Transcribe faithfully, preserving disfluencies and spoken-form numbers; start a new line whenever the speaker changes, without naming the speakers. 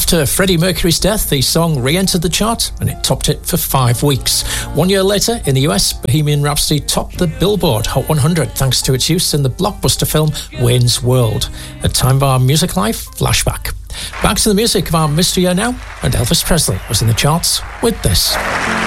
After Freddie Mercury's death, the song re-entered the chart and it topped it for five weeks. One year later, in the U S, Bohemian Rhapsody topped the Billboard Hot one hundred thanks to its use in the blockbuster film Wayne's World. A time of our music life flashback. Back to the music of our mystery year now, and Elvis Presley was in the charts with this.